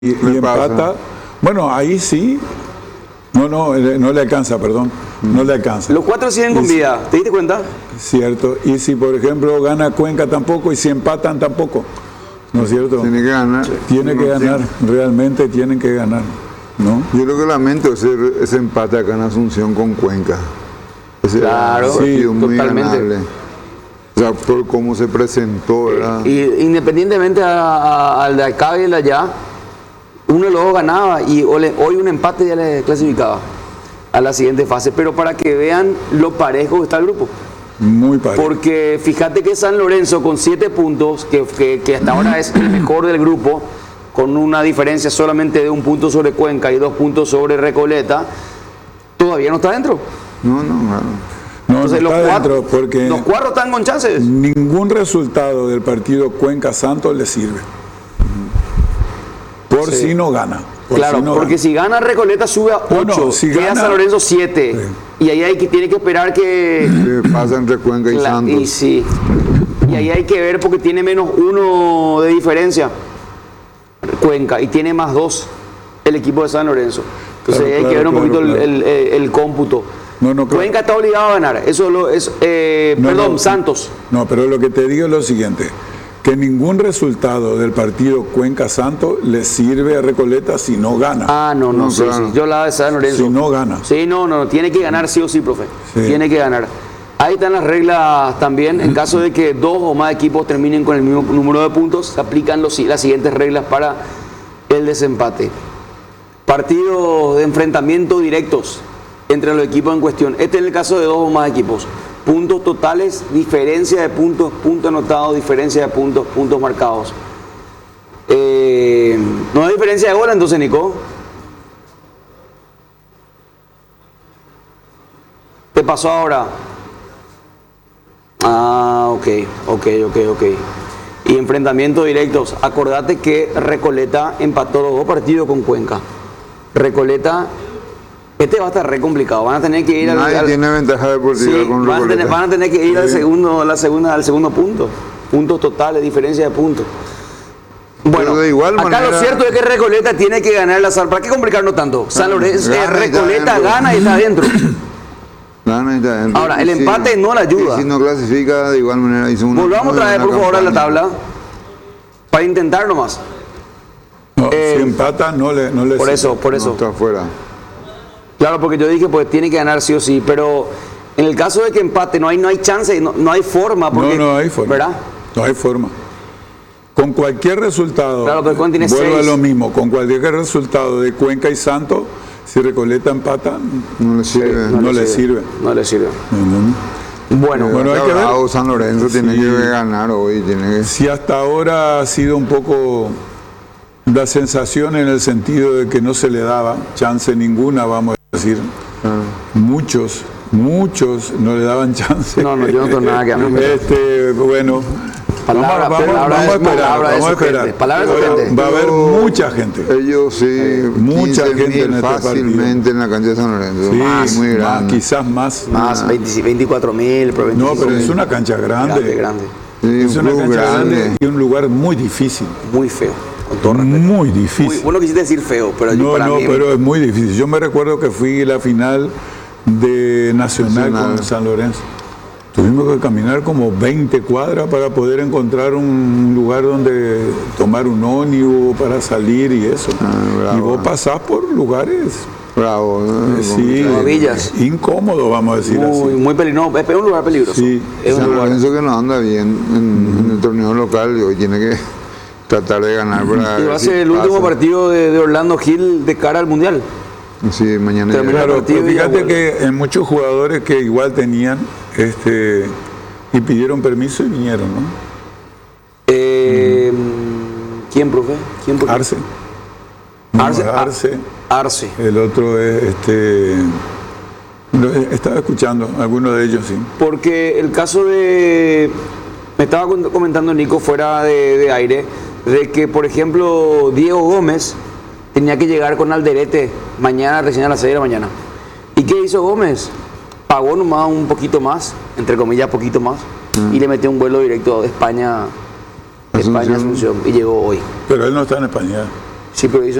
y empata, bueno, ahí sí, no le alcanza, perdón, no le alcanza. Los 4 siguen con vida, ¿te diste cuenta? Cierto, y si por ejemplo gana Cuenca tampoco, y si empatan tampoco, ¿no es cierto? Tiene que ganar. Tiene que ganar, realmente tienen que ganar, ¿no? Yo lo que lamento es ese empate acá en Asunción con Cuenca. Claro, sí, muy totalmente. ganable. O sea, por cómo se presentó, ¿verdad? Y independientemente al de acá y el de allá, uno de los dos ganaba y hoy un empate ya le clasificaba a la siguiente fase. Pero para que vean lo parejo que está el grupo. Muy parejo. Porque fíjate que San Lorenzo con 7 puntos, que hasta ahora es el mejor del grupo, con una diferencia solamente de 1 punto sobre Cuenca y 2 puntos sobre Recoleta, todavía no está dentro. No, claro. Entonces, no los está cuatro, dentro porque los 4 están con chances. ningún resultado del partido Cuenca-Santos le sirve. Por Sí. si no gana. Claro, si no porque gana. si gana Recoleta sube a 8, si queda gana- San Lorenzo 7. Sí. Y ahí tiene que esperar que... ¿Qué pasa entre Cuenca y Santos? Y sí. Y ahí hay que ver porque tiene menos 1 de diferencia Cuenca y tiene más 2 el equipo de San Lorenzo. Entonces Claro, hay que ver un claro, poquito claro. el cómputo. No, claro. Cuenca está obligado a ganar. Perdón, Santos. No, pero lo que te digo es lo siguiente, que ningún resultado del partido Cuenca-Santos le sirve a Recoleta si no gana. No, sí, claro. sí. Yo la de San Lorenzo. Si no gana. Sí, no, tiene que ganar sí o sí, profe. Sí. Tiene que ganar. Ahí están las reglas también. En caso de que 2 o más equipos terminen con el mismo número de puntos, se aplican las siguientes reglas para el desempate. Partidos de enfrentamiento directos entre los equipos en cuestión. Este es el caso de 2 o más equipos. Puntos totales, diferencia de puntos, puntos anotados, diferencia de puntos, puntos marcados. No hay diferencia de gol entonces, Nico. ¿Qué pasó ahora? Ok. Y enfrentamientos directos. Acordate que Recoleta empató los 2 partidos con Cuenca. Recoleta, este va a estar re complicado. Van a tener que ir Nadie tiene ventaja deportiva sí, con van Recoleta. a tener que ir al segundo punto. Puntos totales, diferencia de puntos. Bueno, de igual acá manera- lo cierto es que Recoleta tiene que ganar la sal. ¿Para qué complicarnos tanto? San Lorenzo, Gana y está Recoleta dentro. gana y está adentro. Gana y está dentro. Ahora, el Y si empate no le ayuda. y si no clasifica, de igual manera hizo una Volvamos muy otra vez, buena por favor, a la campaña. tabla. Para intentar nomás. No, si empata no le Por sirve. eso. No está afuera. Claro, porque yo dije, pues tiene que ganar sí o sí, pero en el caso de que empate no hay chance, no hay forma. Porque, No hay forma. ¿verdad? No hay forma. Con cualquier resultado, Claro, pero Cuenca tiene vuelvo a 6. lo mismo, con cualquier resultado de Cuenca y Santos, si Recoleta empata, No le sirve. no le sirve. No le sirve. No. Bueno, Bueno, hay que ver. Bravo, San Lorenzo tiene que ganar hoy. Tiene que... Si hasta ahora ha sido un poco la sensación en el sentido de que no se le daba chance ninguna, vamos a decir, muchos no le daban chance. No, yo no tengo nada que hablar. Bueno, Palabra vamos a de esperar. su gente, palabra de su gente. Va a haber mucha gente. Ellos sí, Mucha 15.000 gente en este fácilmente en la cancha de San Lorenzo. Sí, muy grande. quizás más. Más 24.000, pero 25.000. No, pero es una cancha grande. Grande. Sí, Es un una club cancha grande y un lugar muy difícil. Muy feo, con todo respeto. Muy difícil. Bueno, quisiste decir feo, pero yo para mí... pero es muy difícil. Yo me recuerdo que fui a la final de Nacional con San Lorenzo. Tuvimos que caminar como 20 cuadras para poder encontrar un lugar donde tomar un ómnibus para salir y eso. bravo. Y vos pasás por lugares Bravo. sí, villas. incómodos, vamos a decir así. Muy peligroso, es un lugar peligroso. Sí. Es un San lugar. Lorenzo que no anda bien en el torneo local y hoy tiene que tratar de ganar para Y va a ver ser si el último pasa. partido de Orlando Gil de cara al Mundial. Sí, mañana. Termina ya. el Claro, partido pero y ya fíjate vuelve. que en muchos jugadores que igual tenían y pidieron permiso y vinieron, ¿no? ¿Quién, profe? Arce. Arce. Arce. Arce. El otro es estaba escuchando, algunos de ellos sí. Porque el caso de... Me estaba comentando Nico fuera de aire, de que, por ejemplo, Diego Gómez tenía que llegar con Alderete mañana, recién a las 6 de la mañana. ¿Y qué hizo Gómez? Pagó nomás un poquito más, entre comillas, poquito más, y le metió un vuelo directo de España, Asunción, y llegó hoy. Pero él no está en España. Sí, pero hizo